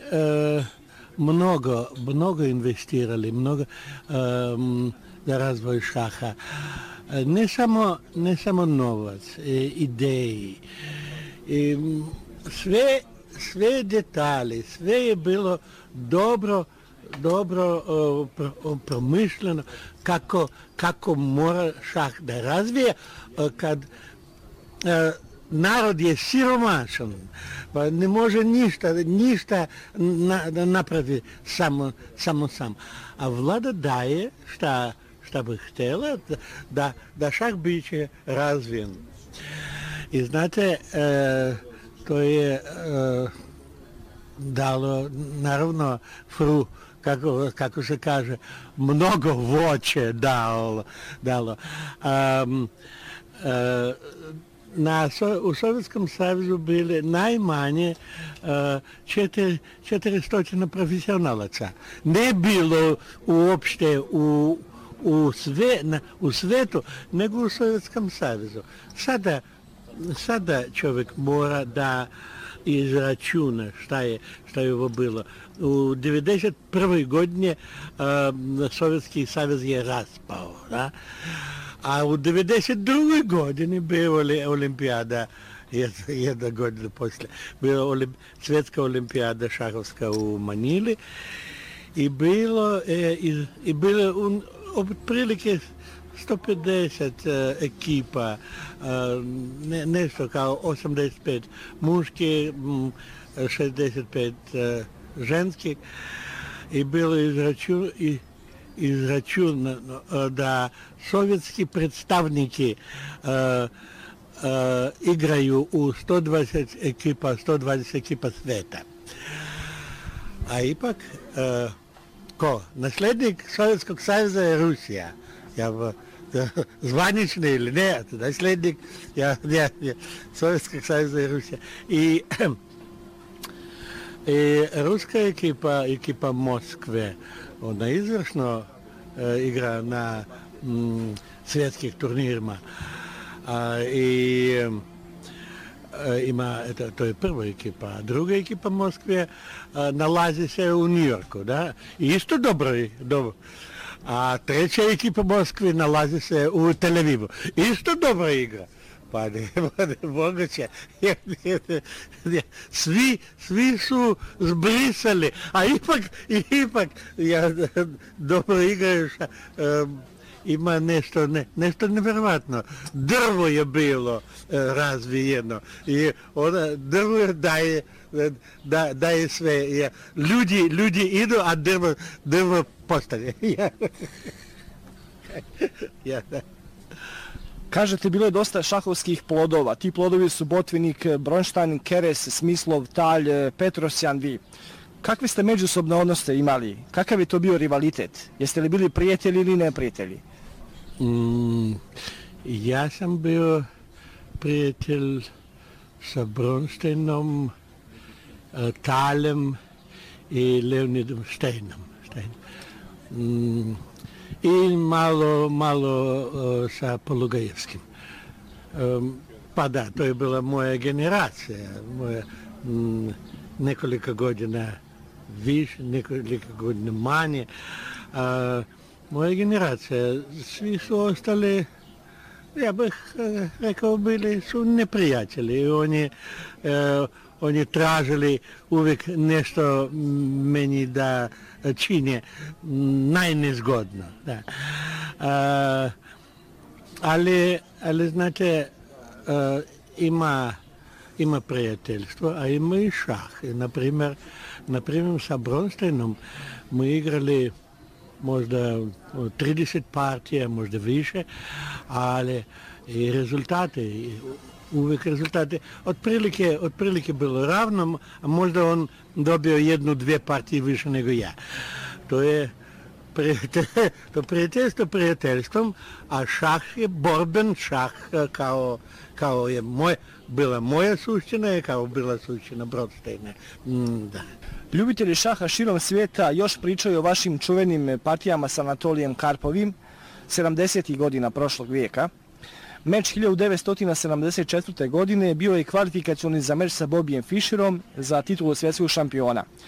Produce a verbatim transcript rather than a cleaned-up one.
e, mnogo, mnogo investirali, mnogo um, za razvoj šaha. Ne samo, ne samo novac, e, ideji, e, sve, sve detalje, sve je bilo dobro, dobro o, pro, o, promišljeno kako, kako mora šah da razvija kad e, narod je siromašan, pa ne može ništa, ništa na, da napravi samo, samo sam. A vlada daje šta, šta bi htjela, da, da šah biće razvijen. I znate, e, to je e, dalo, naravno, fru, kako, kako se kaže, mnogo voće dalo. dalo. Um, e, Na, u Sovjetskom savezu bili najmanje uh, četiri, četiristotina profesionalaca. Ne bilo uopšte u, u, sve, na, u svetu, nego u Sovjetskom savezu. Sada, sada čovjek mora da izračuna šta je, šta je ovo bilo. U devedeset prvoj godini uh, Sovjetski savez je raspao. Da? A u devedeset drugoj godini bila olimpijada, jedna godina poslije, bila olimp, svjetska olimpijada šahovska u Manili i bilo je i, i bilo un, otprilike sto pedeset uh, ekipa, uh, ne, nešto kao osamdeset pet muški, šezdeset pet uh, ženskih i bilo izračun i izračunano da sovjetski predstavniki uh, uh, igraju u sto dvadeset ekipa, sto dvadeset ekipa sveta. A ipak, uh, ko? Naslednik Sovjetskog saveza je Rusija. Ja, zvanični ili ne, naslednik ja, ja, ja, Sovjetskog saveza je Rusija. I, i ruska ekipa, ekipa Moskve, ona izvršno e, igra na m, svjetskih turnirima. A, i e, ima, eto, to je prva ekipa, a druga ekipa Moskve a, nalazi se u Njujorku, da? I isto dobro je, dobro. A treća ekipa Moskve nalazi se u Tel Avivu. Isto dobra igra. Pa ne, ne moguće. Svi, svi su zbrisali, a ipak, ipak, ja, dobro igraš, um, ima nešto, ne, nešto nevjerovatno. Drvo je bilo uh, razvijeno i ona drvo daje, da, daje sve. Ja, ljudi, ljudi idu, a drvo, drvo postane. Ja, ja, da. Kažete, bilo je dosta šahovskih plodova. Ti plodovi su Botvinik, Bronštajn, Keres, Smislov, Talj, Petrosjan, vi. Kakve ste međusobne odnose imali? Kakav je to bio rivalitet? Jeste li bili prijatelji ili neprijatelji? Mm, ja sam bio prijatelj sa Bronštajnom, Taljem i Leonidom Steinom. Mm, i malo, malo uh, sa Polugajevskim. Um, pa da, to je bila moja generacija, moja m, nekoliko godina više, nekoliko godina manje. A, moja generacija, svi su ostali, ja bih rekao, bili su neprijatelji. Oni, uh, oni tražili uvijek nešto meni da čini najnezgodno. Da. A, ali, ali, znate, a, ima, ima prijateljstvo, a ima i šah. Naprimjer, naprimjer sa Bronštajnom mi igrali možda trideset partija, možda više, ali i rezultate, uvijek rezultate, otprilike, otprilike bilo ravno, a možda on dobio jednu, dvije partije više nego ja. To je prijatelj, to prijateljstvo prijateljstvom, a šah je borben šah kao, kao je moj, bila moja suština i kao bila suština Bronštajna. Mm, da. Ljubitelji šaha širom svijeta još pričaju o vašim čuvenim partijama sa Anatolijem Karpovim sedamdesetih godina prošlog vijeka. Meč hiljadu devetsto sedamdeset četvrte godine bio je kvalifikacioni za meč sa Bobbijem Fischerom za titulu svjetskog šampiona.